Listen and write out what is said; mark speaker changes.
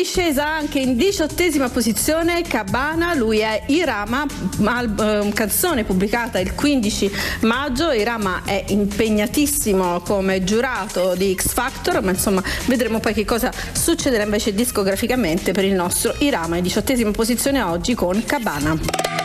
Speaker 1: discesa anche in 18ª posizione Cabana, lui è Irama, canzone pubblicata il 15 maggio. Irama è impegnatissimo come giurato di X Factor, ma insomma vedremo poi che cosa succederà invece discograficamente per il nostro Irama, in 18ª posizione oggi con Cabana.